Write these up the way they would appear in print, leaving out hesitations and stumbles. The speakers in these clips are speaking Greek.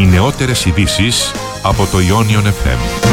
Οι νεότερες ειδήσεις από το Ionion FM.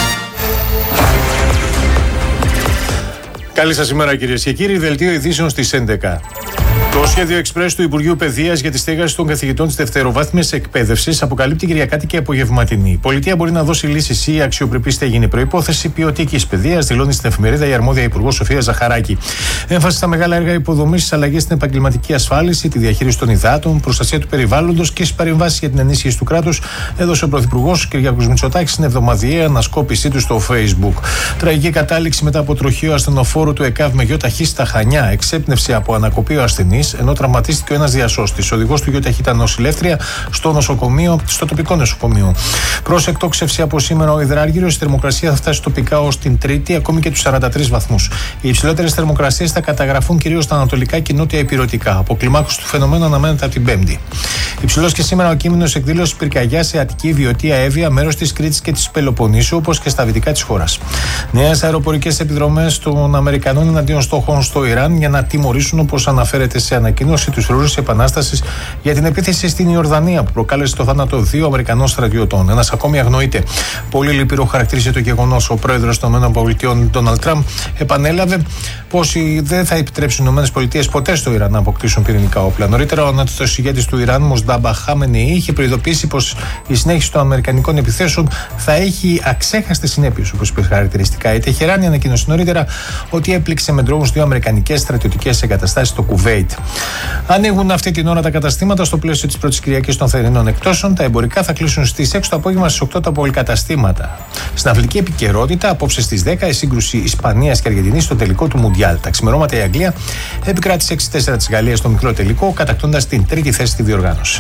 Καλή σας ημέρα κυρίες και κύριοι, δελτίο ειδήσεων στις 11. Το σχέδιο εξπρές του Υπουργείου Παιδείας για τη στέγαση των καθηγητών της δευτεροβάθμιας εκπαίδευσης αποκαλύπτει Κυριακάτη και απογευματινή. Η πολιτεία μπορεί να δώσει λύσεις ή αξιοπρεπή στέγη είναι προϋπόθεση ποιοτικής παιδείας, δηλώνει στην εφημερίδα η αρμόδια Υπουργός Σοφία Ζαχαράκη. Έμφαση στα μεγάλα έργα υποδομής, στις αλλαγές στην επαγγελματική ασφάλιση, τη διαχείριση των υδάτων, προστασία του περιβάλλοντος και στις παρεμβάσεις για την ενίσχυση του κράτους έδωσε ο Πρωθυπουργός Κυριάκος Μητσοτάκης στην εβδομαδιαία ανασκόπησή του στο Facebook. Τραγική κατάληξη μετά από τροχαίο ασθενοφόρου του ΕΚΑΒ με γιοταχή στα Χανιά, εξέπνευση από ανακοπή ο ασθενής, ενώ τραυματίστηκε ο ένας διασώστης. Ο οδηγός του γιοταχή ήταν νοσηλεύτρια στο τοπικό νοσοκομείο. Προς εκτόξευση από σήμερα ο υδράργυρος, η θερμοκρασία θα φτάσει τοπικά ως την Τρίτη, ακόμη και τους 43 βαθμούς. Οι υψηλότερες θερμοκρασίες θα καταγραφούν κυρίως στα ανατολικά και νότια ηπειρωτικά. Αποκλιμάκωση του φαινομένου αναμένεται από την Πέμπτη. Υψηλός και σήμερα ο κείμενος εκδήλωση πυρκαγιά σε Αττική, Βιωτία, Εύβοια, μέρος της Κρήτης και της Πελοποννήσου, όπως και στα δυτικά της χώρας. Νέες αεροπορικές επιδρομές των Αμερικανών εναντίον στόχων στο Ιράν για να τιμωρήσουν, όπως αναφέρεται σε ανακοίνωση του Φρουρού της Επανάστασης, για την επίθεση στην Ιορδανία που προκάλεσε το θάνατο 2 Αμερικανών στρατιωτών. Ένας ακόμη αγνοείται. Πολύ λυπηρό χαρακτήρισε το γεγονός. Ο πρόεδρος των ΗΠΑ, Ντόναλντ Τραμπ, επανέλαβε πως δεν θα επιτρέψουν οι ΗΠΑ ποτέ στο Ιράν να αποκτήσουν πυρηνικά όπλα. Νωρίτερα, ο ανώτατος ηγέτης του Ιράν, Μοσντάμπα Χάμενεϊ, είχε προειδοποιήσει πως η συνέχιση των αμερικανικών επιθέσεων θα έχει αξέχαστες συνέπειες, όπως είπε χαρακτηριστικά. Η Τεχεράνη ανακοίνωσε νωρίτερα ότι έπληξε με ντρόουνς 2 αμερικανικές στρατιωτικές εγκαταστάσεις στο Κουβέιτ. Ανοίγουν αυτή την ώρα τα καταστήματα στο πλαίσιο της πρώτης Κυριακής των θερινών εκτόσεων. Τα εμπορικά θα κλείσουν στις 6 το απόγευμα, στις 8 τα πολυκαταστήματα. Στην αθλητική επικαιρότητα, απόψε στις 10 η σύγκρουση Ισπανίας και Αργεντινής στο τελικό του Μουντιάλ. Τα ξημερώματα η Αγγλία επικράτησε 6-4 της Γαλλίας στο μικρό τελικό, κατακτώντας την τρίτη θέση στη διοργάνωση.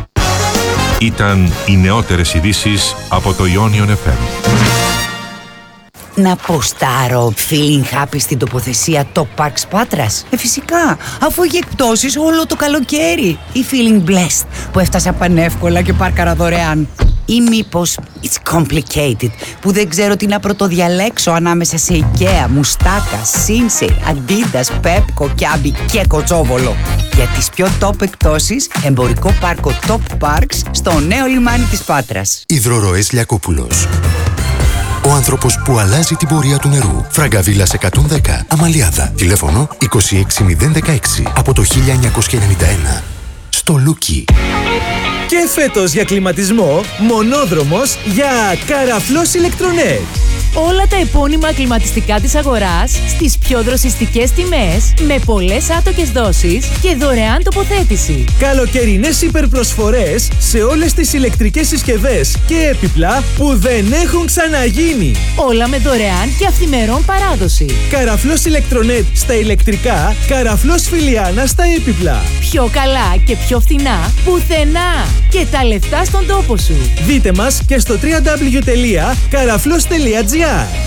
Ήταν οι νεότερες ειδήσεις από το Ionion FM. Να ποστάρω feeling happy στην τοποθεσία Top Parks Πάτρας. Φυσικά, αφού έχει εκπτώσεις όλο το καλοκαίρι. Ή feeling blessed που έφτασα πανεύκολα και πάρκαρα δωρεάν. Ή μήπως it's complicated που δεν ξέρω τι να πρωτοδιαλέξω ανάμεσα σε IKEA, Μουστάκα, Σίνσεϊ, Αντίντας, Πέπκο, Κιάμπι και Κοτσόβολο. Για τις πιο top εκπτώσεις, εμπορικό πάρκο Top Parks στο νέο λιμάνι της Πάτρας. Υδροροές Λιακόπουλος. Ο άνθρωπος που αλλάζει την πορεία του νερού. Φραγκαβίλας 110, Αμαλιάδα. Τηλέφωνο 26016 από το 1991. Στο Λούκι. Και φέτος για κλιματισμό, μονόδρομος για Καραφλός Ηλεκτρονέτ. Όλα τα επώνυμα κλιματιστικά της αγοράς στις πιο δροσιστικές τιμές, με πολλές άτοκες δόσεις και δωρεάν τοποθέτηση. Καλοκαιρινές υπερπροσφορές σε όλες τις ηλεκτρικές συσκευές και έπιπλα που δεν έχουν ξαναγίνει. Όλα με δωρεάν και αυθημερών παράδοση. Καραφλός Ηλεκτρονέτ στα ηλεκτρικά, Καραφλός Φιλιάνα στα έπιπλα. Πιο καλά και πιο φθηνά πουθενά. Και τα λεφτά στον τόπο σου. Δείτε μας και στο www.karaflos.gr.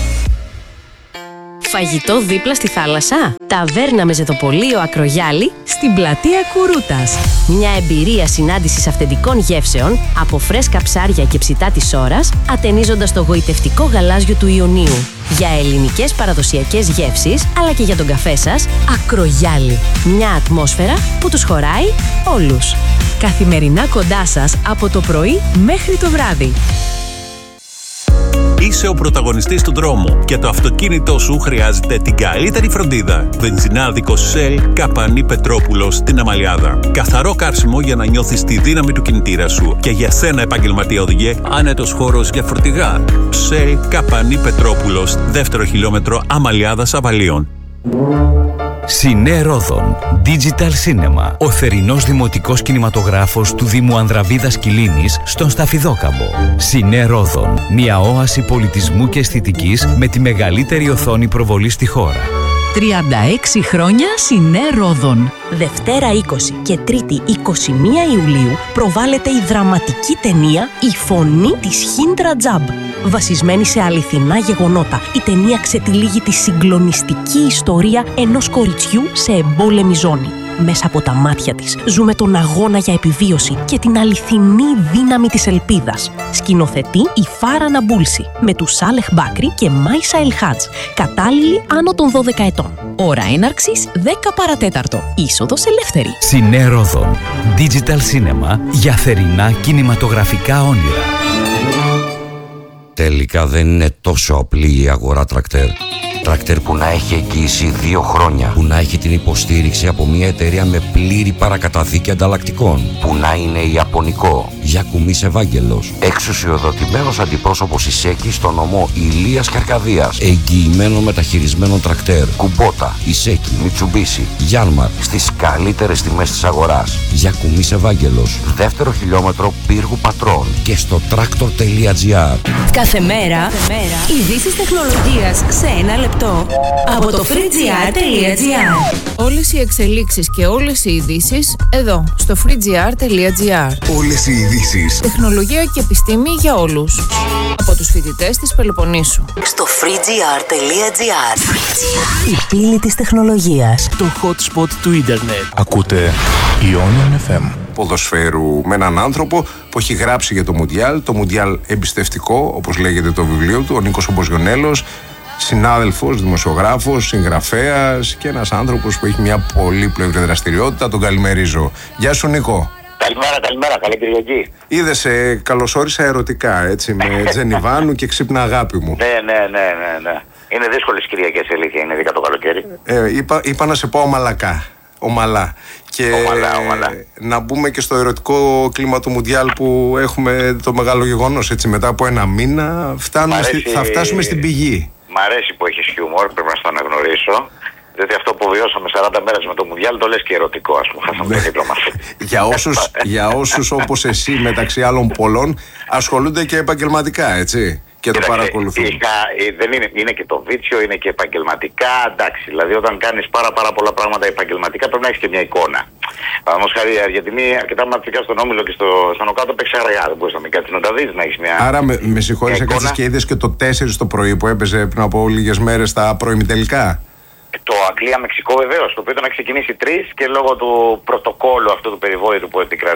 Φαγητό δίπλα στη θάλασσα. Ταβέρνα με ζεδοπολείο Ακρογιάλη στην πλατεία Κουρούτας. Μια εμπειρία συνάντησης αυθεντικών γεύσεων από φρέσκα ψάρια και ψητά της ώρας, ατενίζοντας το γοητευτικό γαλάζιο του Ιωνίου. Για ελληνικές παραδοσιακές γεύσεις, αλλά και για τον καφέ σας, Ακρογιάλη. Μια ατμόσφαιρα που τους χωράει όλους. Καθημερινά κοντά σας από το πρωί μέχρι το βράδυ. Είσαι ο πρωταγωνιστής του δρόμου και το αυτοκίνητό σου χρειάζεται την καλύτερη φροντίδα. Βενζινάδικο Shell Καπανή Πετρόπουλος στην Αμαλιάδα. Καθαρό καύσιμο για να νιώθεις τη δύναμη του κινητήρα σου. Και για σένα, επαγγελματία οδηγέ, άνετος χώρος για φορτηγά. Shell Καπανή Πετρόπουλος, 2ο χιλιόμετρο Αμαλιάδας Αβαλίων. Σινέ Ρόδον Digital Cinema. Ο θερινός δημοτικός κινηματογράφος του Δήμου Ανδραβίδας Κιλίνης στον Σταφιδόκαμπο. Σινέ Ρόδον. Μια όαση πολιτισμού και αισθητικής με τη μεγαλύτερη οθόνη προβολή στη χώρα. 36 χρόνια Σινέ Ρόδον. Δευτέρα 20 και Τρίτη 21 Ιουλίου προβάλλεται η δραματική ταινία «Η φωνή της Χίντρα Τζαμπ». Βασισμένη σε αληθινά γεγονότα, η ταινία ξετυλίγει τη συγκλονιστική ιστορία ενός κοριτσιού σε εμπόλεμη ζώνη. μέσα από τα μάτια της. Ζούμε τον αγώνα για επιβίωση και την αληθινή δύναμη της ελπίδας. Σκηνοθετεί η Φάρα Ναμπούλση με του Σάλεχ Μπάκρη και Μάισα Ελχάτζ. Κατάλληλοι άνω των 12 ετών. Ώρα έναρξης 10 παρατέταρτο. Είσοδος ελεύθερη. Σινέ Ρόδον. Digital Cinema για θερινά κινηματογραφικά όνειρα. Τελικά δεν είναι τόσο απλή η αγορά τρακτέρ. Τρακτέρ που να έχει εγγύηση 2 χρόνια, που να έχει την υποστήριξη από μια εταιρεία με πλήρη παρακαταθήκη ανταλλακτικών, που να είναι ιαπωνικό. Γιακουμής Ευάγγελος, εξουσιοδοτημένος αντιπρόσωπος Ισέκη στο νομό Ηλίας και Αρκαδίας, εγγυημένων μεταχειρισμένων τρακτέρ, Κουμπότα, Ισέκη, Μιτσουμπίσι, Γιάνμαρ, στις καλύτερες τιμές της αγοράς. Γιακουμής Ευάγγελος, 2ο χιλιόμετρο Πύργου Πατρών και στο tractor.gr. Κάθε μέρα ειδήσεις τεχνολογίας σε 1 λεπτό από το freegr.gr. Όλες οι εξελίξεις και όλες οι ειδήσεις εδώ, στο freegr.gr. Όλες οι ειδήσεις. Τεχνολογία και επιστήμη για όλους. Από τους φοιτητές της Πελοποννήσου. Στο freegr.gr. Η πύλη της τεχνολογίας. Το hot spot του ίντερνετ. Ακούτε Ionian FM. Ποδοσφαίρου με έναν άνθρωπο που έχει γράψει για το Μουντιάλ. Το Μουντιάλ εμπιστευτικό, όπως λέγεται το βιβλίο του, ο Νίκος Ομποσγιονέλος. Συνάδελφος, δημοσιογράφος, συγγραφέας και ένας άνθρωπος που έχει μια πολύπλευρη δραστηριότητα. Τον καλημερίζω. Γεια σου, Νίκο. Καλημέρα, καλή Κυριακή. Είδες, καλωσόρισα ερωτικά, έτσι, με Τζενιβάνου και ξύπνα αγάπη μου. Ναι. Είναι δύσκολες Κυριακές, αλήθεια, είναι ειδικά το καλοκαίρι. Είπα να σε πω ομαλακά. Ομαλά. Και ομαλά. Να μπούμε και στο ερωτικό κλίμα του Μουντιάλ που έχουμε το μεγάλο γεγονός, έτσι, μετά από 1 μήνα θα φτάσουμε στην πηγή. Μ' αρέσει που έχεις χιούμορ, πρέπει να στο αναγνωρίσω. Διότι αυτό που βιώσαμε 40 μέρες με το Μουντιάλ το λες και ερωτικό, ας πούμε. Χάσαμε το δίπλωμα. Για όσους όπως εσύ, μεταξύ άλλων πολλών, ασχολούνται και επαγγελματικά, έτσι. Και το παρακολουθούν. Είναι και το βίτσιο, είναι και επαγγελματικά. Εντάξει, δηλαδή όταν κάνεις πάρα πολλά πράγματα επαγγελματικά πρέπει να έχεις και μια εικόνα. Παραδείγματος χάρη η Αργεντινή αρκετά μαθητικά στον Όμιλο και στο νοκάτω παίξει αργά. Δεν μπορείς να μην κάτσεις να τα δεις, να έχεις μια. Άρα με συγχωρείς, έκατσεις και είδες και το 4 το πρωί που έπαιζε πριν από λίγες μέρες τα προημιτελικά. Το Αγγλία-Μεξικό βεβαίως, το οποίο ήταν να ξεκινήσει 3 και λόγω του πρωτοκόλλου αυτού του περιβόητου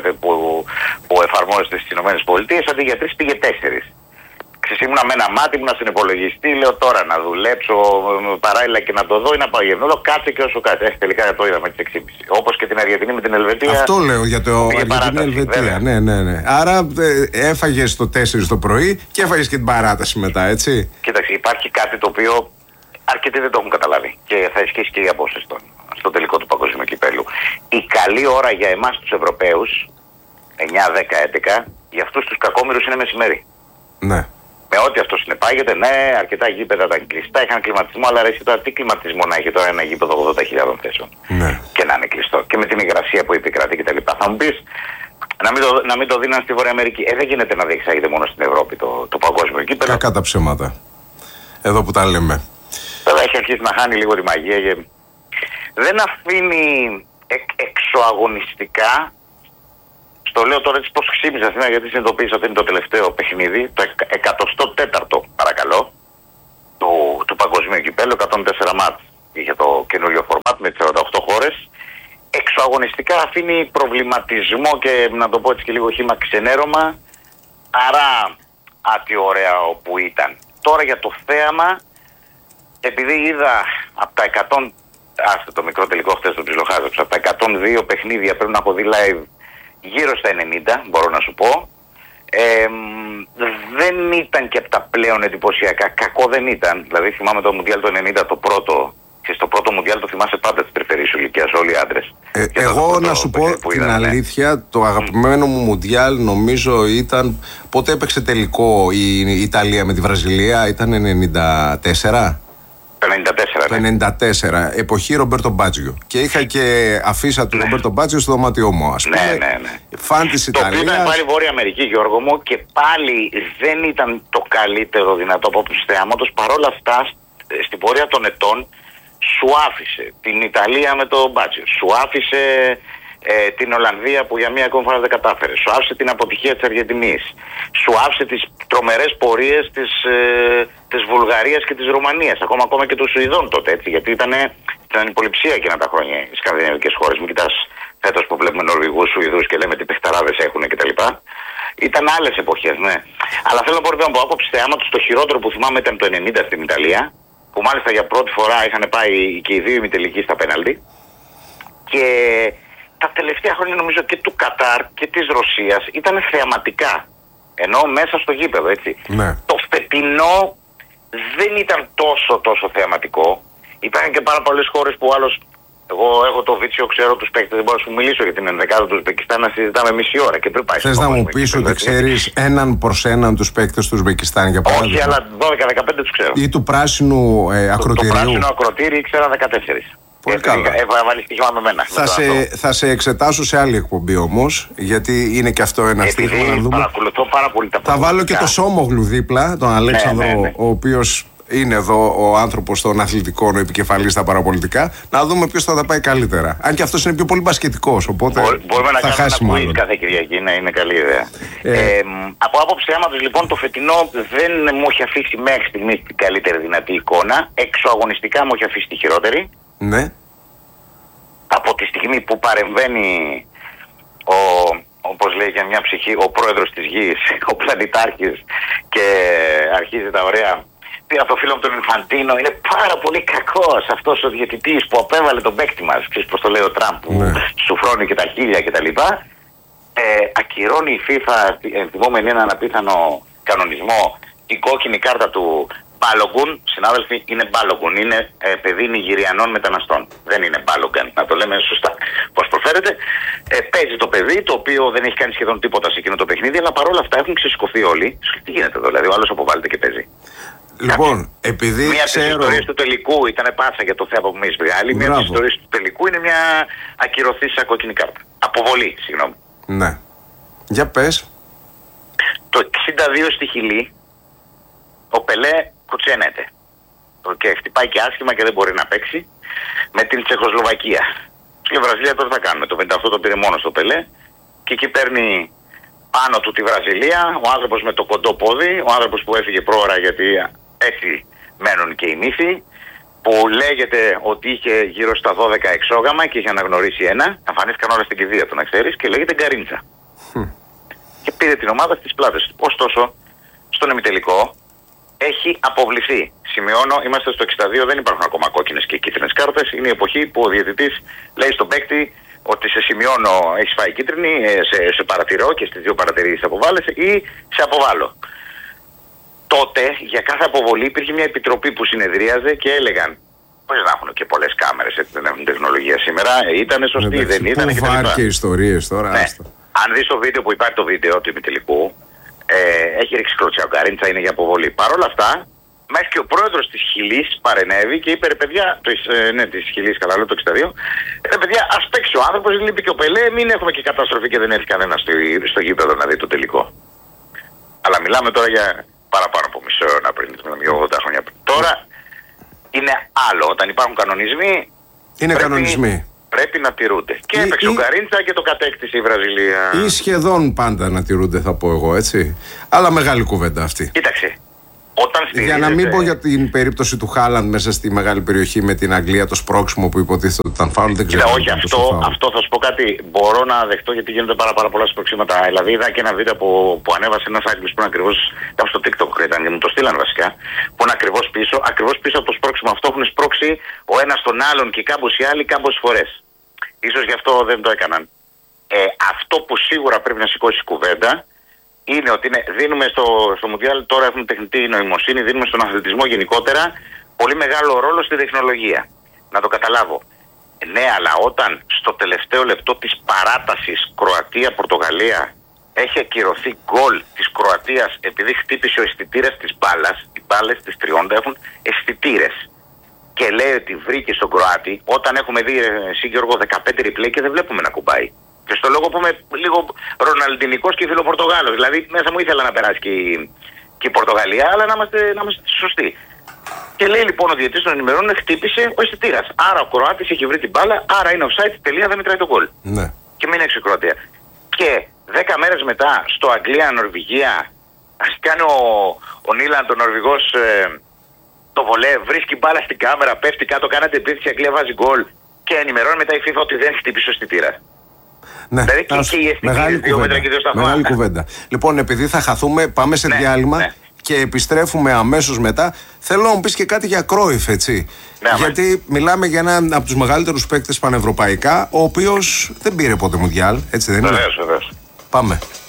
που εφαρμόζεται στις ΗΠΑ, αντί για 3 πήγε 4. Ήμουνα με ένα μάτι, ήμουνα στην υπολογιστή, λέω τώρα να δουλέψω παράλληλα και να το δω ή να πάω γερνόλο, κάτσε και όσο κάτσε. Τελικά το είδαμε τις 6.30. Όπως και την Αργεντινή με την Ελβετία. Αυτό λέω για το Αργεντινή-Ελβετία. Ναι. Άρα έφαγες το 4 το πρωί και έφαγες και την παράταση μετά, έτσι. Κοίταξε, υπάρχει κάτι το οποίο αρκετοί δεν το έχουν καταλάβει και θα ισχύσει και η απόσταση στο τελικό του παγκοσμίου κυπέλου. Η καλή ώρα για εμάς τους Ευρωπαίους, 9, 10, 11, για αυτούς τους κακόμοιρους είναι μεσημέρι. Ναι. Με ό,τι αυτό συνεπάγεται, ναι, αρκετά γήπεδα ήταν κλειστά, είχαν κλιματισμό, αλλά εσύ τώρα τι κλιματισμό να έχει τώρα ένα γήπεδο 80.000 θέσεων. Ναι. Και να είναι κλειστό. Και με την υγρασία που επικρατεί κτλ. Θα μου πεις, να μην το δίναν στη Βόρεια Αμερική. Δεν γίνεται να διεξάγεται μόνο στην Ευρώπη το παγκόσμιο κύπελλο. Κακά τα ψέματα. Εδώ που τα λέμε. Βέβαια έχει αρχίσει να χάνει λίγο τη μαγεία και δεν αφήνει εξωαγωνιστικά. Το λέω τώρα έτσι πως ξύπνησα σήμερα, γιατί συνειδητοποίησα ότι είναι το τελευταίο παιχνίδι, το 104ο παρακαλώ, του παγκοσμίου κυπέλλου, 104 μάτς. Είχε το καινούριο φορμάτ με τις 48 χώρες. Εξωαγωνιστικά αφήνει προβληματισμό και να το πω έτσι και λίγο χύμα ξενέρωμα, άρα άτι ωραία όπου ήταν. Τώρα για το θέαμα, επειδή είδα από τα 100, άστε το μικρό τελικό χτες το ψιλοχάζεψα, από τα 102 παιχνίδια πρέπει να έχω δει live γύρω στα 90, μπορώ να σου πω. Δεν ήταν και από τα πλέον εντυπωσιακά. Κακό δεν ήταν. Δηλαδή θυμάμαι το Μουντιάλ το 90, το πρώτο. Και στο πρώτο Μουντιάλ το θυμάσαι πάντα της περιφερείας ηλικίας, όλοι οι άντρες. Εγώ να σου πω την αλήθεια, το αγαπημένο μου Μουντιάλ νομίζω ήταν. Πότε έπαιξε τελικό η Ιταλία με τη Βραζιλία, ήταν 94. Το 94, εποχή Ρομπέρτο Μπάτζιο. Και είχα και αφίσα του Ρομπέρτο Μπάτζιο στο δωμάτιό μου, ας πούμε. Ναι. Φαν της Ιταλίας. Το οποίο ήταν πάλι Βόρεια Αμερική, Γιώργο μου, και πάλι δεν ήταν το καλύτερο δυνατό από τους θεάματος. Παρόλα αυτά, στην πορεία των ετών, σου άφησε την Ιταλία με το Μπάτζιο. Σου άφησε την Ολλανδία που για μία ακόμη φορά δεν κατάφερε. Σου άφησε την αποτυχία της Αργεντινής. Σου άφησε τις τρομερές πορείες της Βουλγαρίας και της Ρουμανίας. Ακόμα και των Σουηδών τότε, έτσι. Γιατί ήταν ήταν υπολοιψία εκείνα τα χρόνια οι σκανδιναβικές χώρες. Μην κοιτάς φέτος που βλέπουμε Νορβηγούς, Σουηδούς και λέμε τι παιχταράδες έχουν κτλ. Ήταν άλλες εποχές, ναι. Αλλά θέλω να πω από άποψη θεάματος, το χειρότερο που θυμάμαι ήταν το 90 στην Ιταλία, που μάλιστα για πρώτη φορά είχαν πάει και οι δύο ημιτελικοί στα πέναλτι. Και τα τελευταία χρόνια νομίζω και του Κατάρ και της Ρωσίας ήταν θεαματικά. Ενώ μέσα στο γήπεδο, έτσι. Ναι. Το φετινό δεν ήταν τόσο θεαματικό. Υπάρχουν και πάρα πολλές χώρες που άλλος. Εγώ έχω το βίτσιο, ξέρω τους παίκτες, δεν μπορώ να σου μιλήσω για την ενδεκάδα του Ουσμπεκιστάν να συζητάμε μισή ώρα και πριν πάει. Θες να μου πεις ότι ξέρεις έναν προς έναν τους παίκτες του Ουσμπεκιστάν, για παράδειγμα? Όχι, αλλά 12-15 τους ξέρω. Ή του πράσινου ακροτηρίου? Το πράσινο ακροτήρι ήξερα 14. Πολύ καλά. Βάλει στοίχημα με μένα. Θα σε εξετάσω σε άλλη εκπομπή όμως, γιατί είναι και αυτό ένα στοίχημα να δούμε. Παρακολουθώ πάρα πολύ τα πράγματα. Θα βάλω και το Σόμογλου δίπλα, τον Αλέξανδρο, ναι. ο οποίος είναι εδώ ο άνθρωπος των αθλητικών, ο επικεφαλής στα παραπολιτικά, να δούμε ποιος θα τα πάει καλύτερα. Αν και αυτός είναι πιο πολύ μπασκετικός, οπότε μπορούμε να θα χάσει κάνουμε μάλλον. κάθε Κυριακή, να είναι καλή ιδέα. Από άποψη θέματος λοιπόν, το φετινό δεν μου έχει αφήσει μέχρι στιγμής την καλύτερη δυνατή εικόνα. Εξωαγωνιστικά μου έχει αφήσει τη χειρότερη. Ναι. Από τη στιγμή που παρεμβαίνει όπως λέει για μια ψυχή, ο πρόεδρος της γης, ο πλανητάρχης, και αρχίζει τα ωραία. Πήρα το φίλο μου τον Ινφαντίνο, είναι πάρα πολύ κακός αυτός ο διαιτητής που απέβαλε τον παίκτη μας, ξέρεις πως το λέει ο Τραμπ, που σου φρώνει και τα χίλια κτλ. Ακυρώνει η FIFA, ενθυμόμενη έναν απίθανο κανονισμό, την κόκκινη κάρτα του Μπάλογκουν. Συνάδελφοι, είναι Μπάλογκουν, είναι παιδί Νιγηριανών μεταναστών. Δεν είναι Μπάλογκαν, να το λέμε σωστά πώς προφέρεται. Παίζει το παιδί, το οποίο δεν έχει κάνει σχεδόν τίποτα σε εκείνο το παιχνίδι, αλλά παρόλα αυτά έχουν ξεσηκωθεί όλοι. Τι γίνεται εδώ, δηλαδή ο άλλος αποβάλλεται και παίζει. Λοιπόν, επειδή μία ξέρω... από τις ιστορίες του τελικού ήταν πάσα για το θέμα που με έχει βγάλει. Μία από τις ιστορίες του τελικού είναι μια ακυρωθήσα κόκκινη κάρτα. Αποβολή, συγγνώμη. Ναι. Για πες. Το 62 στη Χιλή, ο Πελέ κουτσένεται. Και χτυπάει και άσχημα και δεν μπορεί να παίξει με την Τσεχοσλοβακία. Στη Βραζιλία τώρα θα κάνουμε. Το 58 το πήρε μόνο στο Πελέ και εκεί παίρνει πάνω του τη Βραζιλία, ο άνθρωπος με το κοντό πόδι, ο άνθρωπος που έφυγε πρόωρα, γιατί έτσι μένουν και οι μύθοι, που λέγεται ότι είχε γύρω στα 12 εξόγαμα και είχε αναγνωρίσει ένα, εμφανίστηκαν όλα στην κηδεία του να ξέρεις, και λέγεται Γκαρίντσα. Και πήρε την ομάδα στις πλάτες του. Ωστόσο, στον ημιτελικό έχει αποβληθεί. Σημειώνω, είμαστε στο 62, δεν υπάρχουν ακόμα κόκκινες και κίτρινες κάρτες. Είναι η εποχή που ο διαιτητής λέει στον παίκτη ότι σε σημειώνω, έχεις φάει κίτρινη, σε παρατηρώ και στις δύο παρατηρήσεις αποβάλλεσαι ή σε αποβάλλω. Τότε για κάθε αποβολή υπήρχε μια επιτροπή που συνεδρίαζε και έλεγαν, πώς να έχουν και πολλές κάμερες, έτσι δεν έχουν τεχνολογία σήμερα, ήταν σωστή, δεν ήταν κτλ. Βάρ και ιστορίες τώρα. Ναι. Αν δεις το βίντεο που υπάρχει, το βίντεο του ημιτελικού, έχει ρίξει κλωτσιά ο Γκαρίντσα, είναι για αποβολή. Παρ' όλα αυτά, μέχρι και ο πρόεδρος της Χιλής παρενέβη και είπε, ρε παιδιά, της Χιλής, καλά λέω το 62, ρε παιδιά, ας παίξει ο άνθρωπος, λείπει και ο Πελέ, μην έχουμε και καταστροφή και δεν έρθει κανένα στο γήπεδο να δει το τελικό. Αλλά μιλάμε τώρα για παραπάνω από μισό αιώνα πριν, για 80 χρόνια πριν. Τώρα είναι άλλο, όταν υπάρχουν κανονισμοί, είναι κανονισμοί. Πρέπει να τηρούνται. Και έπαιξε ο Γκαρίντσα και το κατέκτησε η Βραζιλία. Ή σχεδόν πάντα να τηρούνται, θα πω εγώ, έτσι. Αλλά μεγάλη κουβέντα αυτή. Κοίταξε. Όταν για να μην πω για την περίπτωση του Χάλαντ μέσα στη μεγάλη περιοχή με την Αγγλία, το σπρώξιμο που υποτίθεται ότι ήταν φάουλ, δεν ξέρω. Όχι, αυτό θα σου πω κάτι. Μπορώ να δεχτώ, γιατί γίνονται πάρα πολλά σπρώξιματα. Δηλαδή, είδα και ένα βίντεο που ανέβασε ένας Άγγλος που είναι ακριβώς. Ήταν στο TikTok, ήταν και μου το στείλαν βασικά. Που είναι ακριβώς πίσω από το σπρώξιμο αυτό έχουν σπρώξει ο ένας τον άλλον και κάμποσοι άλλοι κάμποσες φορές. Ίσως γι' αυτό δεν το έκαναν. Αυτό που σίγουρα πρέπει να σηκώσει κουβέντα είναι ότι δίνουμε στο Μουντιάλ, τώρα έχουμε τεχνητή νοημοσύνη, δίνουμε στον αθλητισμό γενικότερα πολύ μεγάλο ρόλο στη τεχνολογία. Να το καταλάβω. Ναι, αλλά όταν στο τελευταίο λεπτό της παράτασης Κροατία-Πορτογαλία έχει ακυρωθεί γκολ της Κροατίας επειδή χτύπησε ο αισθητήρας της μπάλας, οι μπάλες της 30 έχουν αισθητήρες. Και λέει ότι βρήκε στον Κροάτη, όταν έχουμε δει εσύ Γιώργο 15 replay και δεν βλέπουμε να κουμπάει. Και στο λόγο που είμαι λίγο ροναλντινικός και φιλοπορτογάλος. Δηλαδή μέσα μου ήθελα να περάσει και η Πορτογαλία, αλλά να είμαστε σωστοί. Και λέει λοιπόν ο διαιτητής των ενημερώνων, χτύπησε ο αισθητήρας. Άρα ο Κροάτης έχει βρει την μπάλα, άρα είναι offside, τελεία, δεν μετράει το γκολ. Ναι. Και μην έξω η Κροατία. Και 10 μέρες μετά στο Αγγλία-Νορβηγία, ας κάνει ο Νίλαντ, ο Νορβηγός, το βολέ, βρίσκει μπάλα στην κάμερα, πέφτει κάτω, κάνατε επίθεση, η Αγγλία βάζει γκολ και ενημερώνει μετά η FIFA ότι δεν χτύπησε ο αισθητήρας. Ναι, δηλαδή και η εθνική 2 μέτρα και 2 σταθμά. Μεγάλη κουβέντα. Λοιπόν, επειδή θα χαθούμε, πάμε σε διάλειμμα και επιστρέφουμε αμέσως μετά. Θέλω να μου πεις και κάτι για Κρόιφ, έτσι. Γιατί μιλάμε για έναν από τους μεγαλύτερους παίκτες πανευρωπαϊκά, ο οποίος δεν πήρε ποτέ Μουντιάλ, έτσι δεν είναι? Βεβαίως. Πάμε.